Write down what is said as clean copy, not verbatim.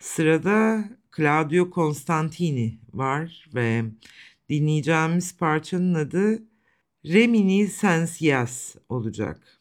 Sırada Claudio Constantini var ve dinleyeceğimiz parçanın adı Reminiscensias olacak.